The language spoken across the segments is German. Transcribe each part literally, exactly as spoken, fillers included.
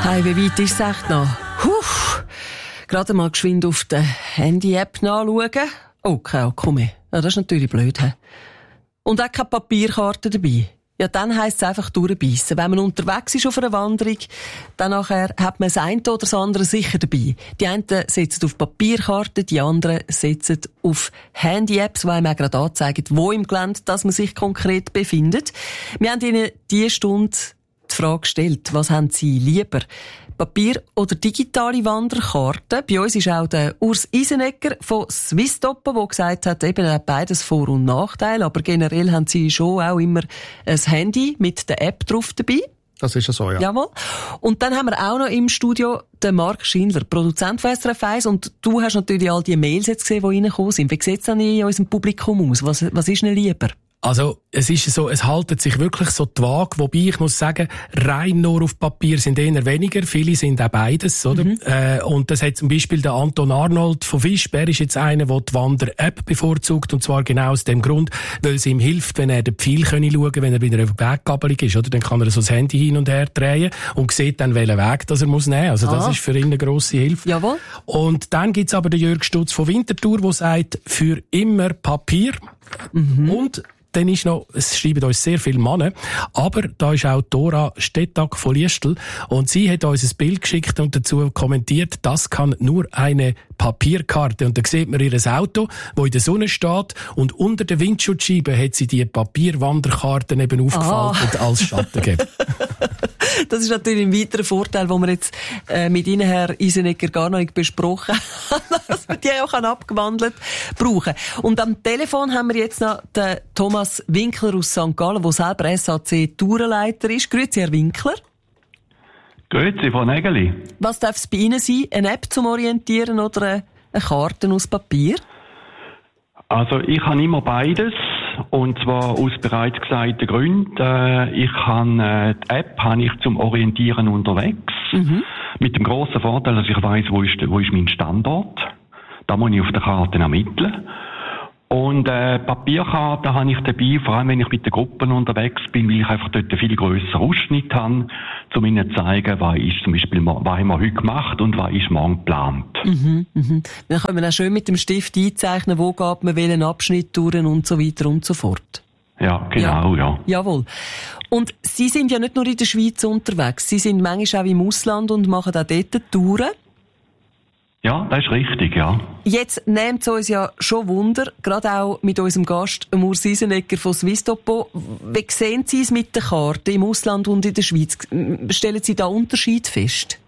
Hey, wie weit ist es echt noch? Huff. Gerade mal geschwind auf der Handy-App nachschauen. Oh, kein Akku mehr. Ja, das ist natürlich blöd. He? Und auch keine Papierkarte dabei. Ja, dann heisst es einfach durchbeissen. Wenn man unterwegs ist auf einer Wanderung, dann nachher hat man das eine oder das andere sicher dabei. Die einen setzen auf Papierkarten, die anderen setzen auf Handy-Apps, die einem auch gerade anzeigen, wo im Gelände dass man sich konkret befindet. Wir haben Ihnen diese Stunde die Frage gestellt, was haben Sie lieber? Papier- oder digitale Wanderkarten? Bei uns ist auch der Urs Isenegger von Swisstopo, der gesagt hat, eben hat beides Vor- und Nachteile, aber generell haben Sie schon auch immer ein Handy mit der App drauf dabei. Das ist ja so, ja. Jawohl. Und dann haben wir auch noch im Studio den Marc Schindler, Produzent von S R F eins. Und du hast natürlich all die Mails jetzt gesehen, die reingekommen sind. Wie sieht es denn in unserem Publikum aus? Was, was ist Ihnen lieber? Also, es ist so, es haltet sich wirklich so die Waage, wobei ich muss sagen, rein nur auf Papier sind eher weniger, viele sind auch beides, oder? Mhm. Äh, und das hat zum Beispiel der Anton Arnold von Fischb, er ist jetzt einer, der die Wander-App bevorzugt, und zwar genau aus dem Grund, weil es ihm hilft, wenn er den Pfeil schauen kann, wenn er bei einer Weggabelung ist, oder? Dann kann er so das Handy hin und her drehen und sieht dann, welchen Weg das er muss nehmen. Also das ah. ist für ihn eine grosse Hilfe. Jawohl. Und dann gibt's aber den Jörg Stutz von Winterthur, der sagt, für immer Papier. Mhm. Und dann ist noch, es schreiben uns sehr viele Männer, aber da ist auch Dora Stettag von Liestl und sie hat uns ein Bild geschickt und dazu kommentiert, das kann nur eine Papierkarte. Und da sieht man ihr Auto, das in der Sonne steht, und unter der Windschutzscheibe hat sie die Papierwanderkarten eben aufgefaltet ah. als Schattengeber. Das ist natürlich ein weiterer Vorteil, den wir jetzt äh, mit Ihnen, Herr Isenegger, gar noch nicht besprochen haben, dass man die auch abgewandelt brauchen kann. Und am Telefon haben wir jetzt noch den Thomas Winkler aus Sankt Gallen, der selber S A C-Tourenleiter ist. Grüezi, Herr Winkler. Grüezi, Frau Nägeli. Was darf es bei Ihnen sein? Eine App zum Orientieren oder eine, eine Karte aus Papier? Also ich habe immer beides, und zwar aus bereits gesagten Gründen. Äh, ich habe äh, die App habe ich zum Orientieren unterwegs, mhm. mit dem grossen Vorteil, dass ich weiss, wo ist, wo ist mein Standort. Da muss ich auf der Karte ermitteln. Und äh, Papierkarten habe ich dabei, vor allem wenn ich mit den Gruppen unterwegs bin, weil ich einfach dort einen viel grösseren Ausschnitt habe, um ihnen zu zeigen, was ist zum Beispiel, was haben wir heute gemacht und was ist morgen geplant. Mhm, mhm. Dann können wir auch schön mit dem Stift einzeichnen, wo geht man welchen Abschnitt durch und so weiter und so fort. Ja, genau, ja. ja. Jawohl. Und Sie sind ja nicht nur in der Schweiz unterwegs, Sie sind manchmal auch im Ausland und machen auch dort Touren. Ja, das ist richtig, ja. Jetzt nehmt es uns ja schon Wunder, gerade auch mit unserem Gast, Urs Isenegger von Swisstopo. Wie sehen Sie es mit den Karten im Ausland und in der Schweiz? Stellen Sie da Unterschied fest?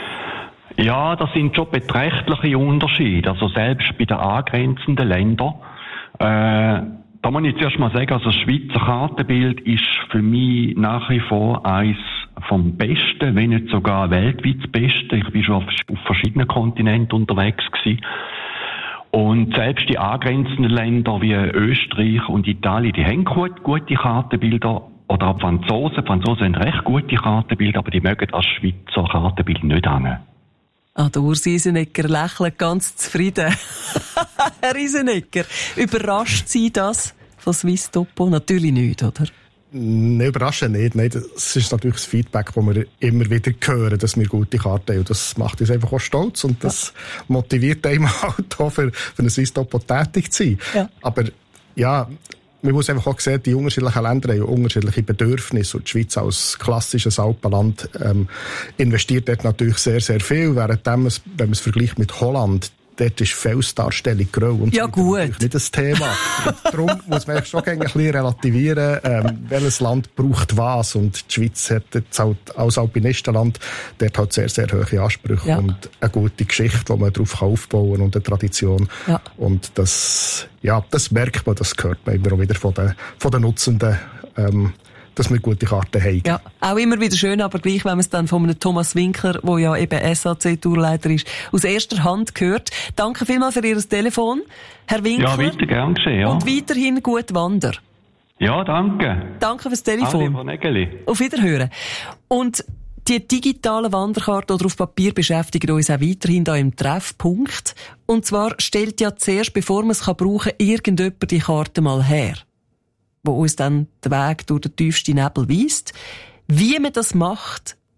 Ja, das sind schon beträchtliche Unterschiede. Also selbst bei den angrenzenden Ländern. Äh, da muss ich zuerst mal sagen, also das Schweizer Kartenbild ist für mich nach wie vor eins vom Besten, wenn nicht sogar weltweit das Beste. Ich bin schon auf, auf verschiedenen Kontinenten unterwegs gewesen. Und selbst die angrenzenden Länder wie Österreich und Italien, die haben gut, gute Kartenbilder. Oder auch Franzosen. Die Franzosen haben recht gute Kartenbilder, aber die mögen das Schweizer Kartenbild nicht an. Ah, der Urs Isenegger lächelt ganz zufrieden. Herr Isenegger, überrascht Sie das von Swisstopo? Natürlich nicht, oder? Nein, überraschend nicht. Nein, das ist natürlich das Feedback, das wir immer wieder hören, dass wir gute Karten haben. Und das macht uns einfach auch stolz und das ja. motiviert einen halt auch für, für ein Swisstopo tätig zu sein. Ja. Aber ja, man muss einfach auch sehen, die unterschiedlichen Länder haben unterschiedliche Bedürfnisse. Und die Schweiz als klassisches Alpenland ähm, investiert dort natürlich sehr, sehr viel. Währenddem, es, wenn man es vergleicht mit Holland, dort ist Felsdarstellung grau und ja, gut. nicht das Thema. Darum muss man schon ein bisschen relativieren, ähm, welches Land braucht was. Und die Schweiz hat jetzt halt als Alpinistenland dort halt sehr, sehr hohe Ansprüche ja. und eine gute Geschichte, die man darauf aufbauen kann und eine Tradition. Ja. Und das, ja, das merkt man, das hört man immer auch wieder von den, von den Nutzenden, ähm, dass wir gute Karten haben. Ja, auch immer wieder schön, aber gleich, wenn man es dann von einem Thomas Winkler, der ja eben S A C-Tourleiter ist, aus erster Hand hört. Danke vielmals für Ihr Telefon, Herr Winkler. Ja, weiter gern geschehen, ja. Und weiterhin gut Wander. Ja, danke. Danke fürs Telefon. Auf Wiederhören. Und die digitalen Wanderkarten oder auf Papier beschäftigen uns auch weiterhin da im Treffpunkt. Und zwar stellt ja zuerst, bevor man es brauchen kann, irgendjemand die Karte mal her, wo uns dann den Weg durch den tiefsten Nebel weist. Wie man das macht,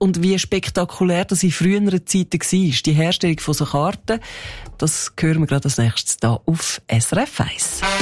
und wie spektakulär das in früheren Zeiten war, die Herstellung von so Karten, das hören wir gerade als nächstes hier auf S R F eins.